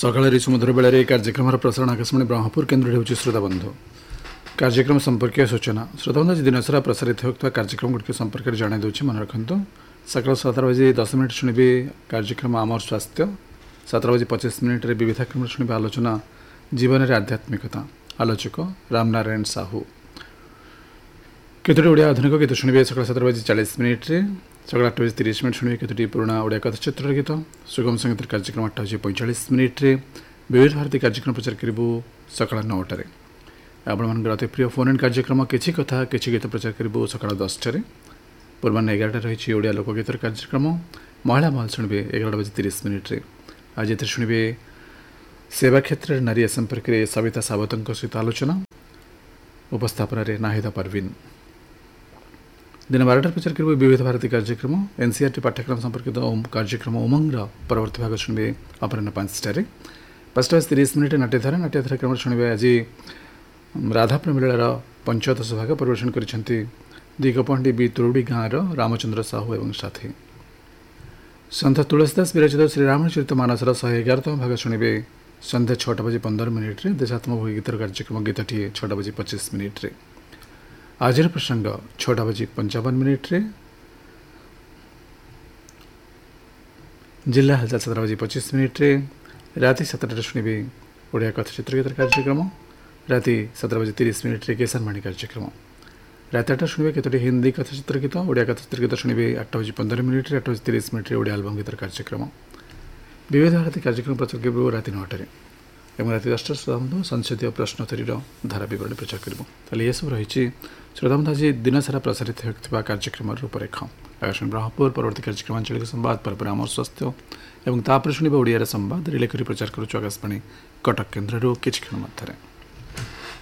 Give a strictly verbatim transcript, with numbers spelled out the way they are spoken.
सकाळ समुद्र बेले कार्यक्रम प्रसारण आकाशवाणी ब्रह्मपुर केन्द्र होची श्रोताबंधु कार्यक्रम संपर्क सूचना श्रोताबंधु आज दिनसारा प्रसारित होता कार्यक्रम गुड़िक संपर्क में जन दूसरी मन रखु सकाल सतर बजे दस मिनिट शुणे कार्यक्रम आमर स्वास्थ्य सतर बजे पचास मिनिट विविधाक्रम शुणे आलोचना जीवन में आध्यात्मिकता आलोचक रामनारायण साहू केतोटी ओडिया आधुनिक गीत शुणे सकाल सतर बजे चालीस मिनिट सकाल आठ बजे तीस मिनिट शुणे केतोटी पुराणा ओडिया कथाचित्र गीत सुगम संगीत कार्यक्रम आठ बजे पैंचाश मिनिट विविध भारती कार्यक्रम प्रचार करूँ सकाल नौटे आपण अति प्रिय फोन इन कार्यक्रम किसी कथा किसी गीत प्रचार करूँ सकाल दसटे पूर्वाह्न एगारटा रही ओडिया लोकगीतर कार्यक्रम महिला महल शुणे एगारटा बजे तीस मिनिट आज ये शुणे सेवा क्षेत्र नारी संपर्क में सविता सावत सहित आलोचना उपस्थापन नाहिदा परवीन दिन बारटा प्रचार करूँ विविध भारती कार्यक्रम एनसीईआरटी पाठ्यक्रम संपर्कित कार्यक्रम उमंग परवर्ती भाग शुणे अपराह पांचटे पांचटा बजे तीस मिनिट नाट्यधारा नाट्यधारा क्रम शुणे आज राधा प्रेमिलार पंचदश भाग परिवेशन कर दिगपहंडी बी तुरुड़ी गाँव रामचंद्र साहू एवं साथी सन्थ तुलसीदास विरचित श्री रामचरित मानसर शहे एगारतम भाग शुणे सन्ध्या छटा बजे पंदर मिनिट्रे देशात्मक गीतर कार्यक्रम गीतटी छटा बजे पचास मिनिट्रे आज प्रसंग छटा बजे पंचावन मिनिट्रे जिला हालचाल सतर बजे पचीस मिनिट्रे राति सातटा शुणे ओडिया कथाचित्र गीतर कार्यक्रम राति सतर बजे तीस मिनिट्रे किसानवाणी कार्यक्रम राति आठ शुणे केतोटी हिंदी कथाचित्र गीत ओडिया कथाचित्र गीत शुणे आठ बजे पंदर मिनिट्रे आठ बजे तीस मिनिट्रे ओडिया आलबम गीतर कार्यक्रम विविध भारती कार्यक्रम प्रचार करूँ राति नौटे और राति दसटा श्रोताबंधु संसदीय प्रश्नोत्तरी धारा बरणी प्रचार करूँ ताले ये सब रही श्रोताबंधु आज दिन सारा प्रसारित होता कार्यक्रम रूपरेख आकाशवाणी ब्रह्मपुर परवर्ती कार्यक्रम आंचलिक संवाद पर आमर स्वास्थ्य और तापर शुणे ओडिया संवाद रिले कर प्रचार करुँ आकाशवाणी कटक केन्द्र किछि क्षण मध्य।